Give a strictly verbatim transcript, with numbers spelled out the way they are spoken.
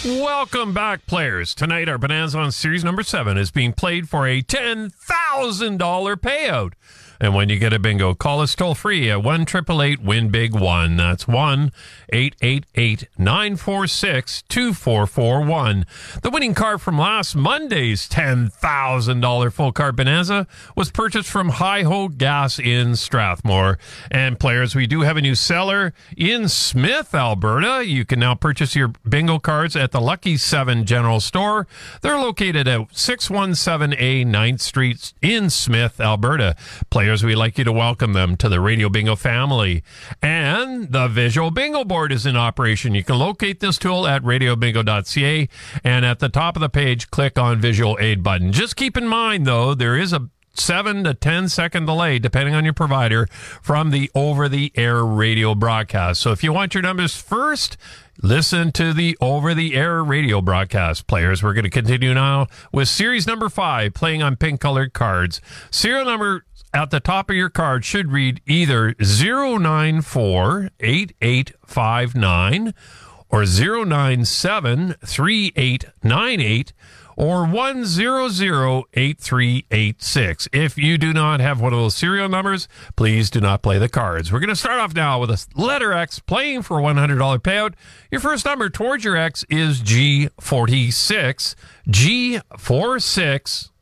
Welcome back, players. Tonight, our Bonanza on Series number seven is being played for a ten thousand dollars payout. And when you get a bingo, call us toll-free at one eight eight eight win big one. That's one eight eight eight nine four six two four four one. The winning car from last Monday's ten thousand dollars full car Bonanza was purchased from Hi-Ho Gas in Strathmore. And players, we do have a new seller in Smith, Alberta. You can now purchase your bingo cards at the Lucky seven General Store. They're located at six one seven A ninth Street in Smith, Alberta. Players, we'd like you to welcome them to the Radio Bingo family. And the Visual Bingo Board is in operation. You can locate this tool at radio bingo dot c a, and at the top of the page, click on Visual Aid button. Just keep in mind, though, there is a seven to ten second delay, depending on your provider, from the over-the-air radio broadcast. So if you want your numbers first, listen to the over-the-air radio broadcast. Players, we're going to continue now with series number five, playing on pink-colored cards. Serial number at the top of your card should read either zero nine four eight eight five nine or zero nine seven three eight nine eight or one zero zero eight three eight six. If you do not have one of those serial numbers, please do not play the cards. We're going to start off now with a letter X, playing for a one hundred dollars payout. Your first number towards your X is G forty-six. G forty-six.